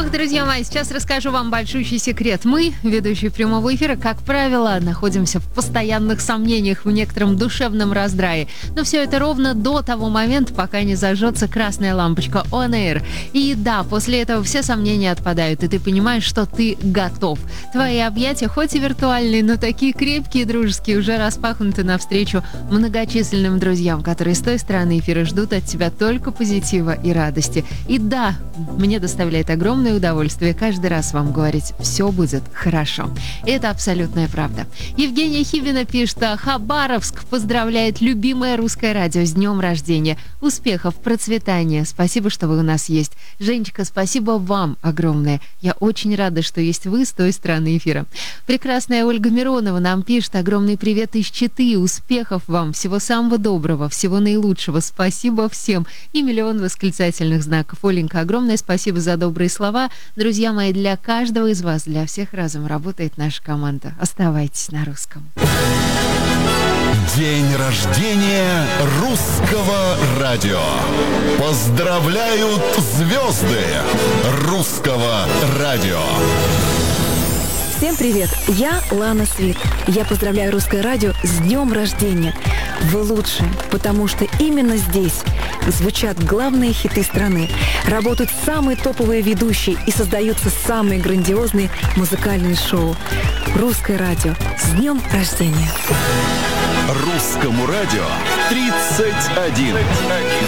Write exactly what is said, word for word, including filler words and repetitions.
Ох, друзья мои, сейчас расскажу вам большущий секрет. Мы, ведущие прямого эфира, как правило, находимся в постоянных сомнениях, в некотором душевном раздрае. Но все это ровно до того момента, пока не зажжется красная лампочка On Air. И да, после этого все сомнения отпадают, и ты понимаешь, что ты готов. Твои объятия, хоть и виртуальные, но такие крепкие и дружеские, уже распахнуты навстречу многочисленным друзьям, которые с той стороны эфира ждут от тебя только позитива и радости. И да, мне доставляет огромное удовольствие каждый раз вам говорить: все будет хорошо. И это абсолютная правда. Евгения Хивина пишет: Хабаровск поздравляет любимое русское радио с днем рождения. Успехов, процветания. Спасибо, что вы у нас есть. Женечка, спасибо вам огромное. Я очень рада, что есть вы с той стороны эфира. Прекрасная Ольга Миронова нам пишет: огромный привет из Читы. Успехов вам, всего самого доброго, всего наилучшего. Спасибо всем. И миллион восклицательных знаков. Оленька, огромное спасибо за добрые слова. Друзья мои, для каждого из вас, для всех разом работает наша команда. Оставайтесь на русском. День рождения русского радио. Поздравляют звезды русского радио. Всем привет! Я Лана Свит. Я поздравляю русское радио с днем рождения. Вы лучшие, потому что именно здесь звучат главные хиты страны, работают самые топовые ведущие и создаются самые грандиозные музыкальные шоу. Русское радио. С днем рождения! Русскому радио тридцать один.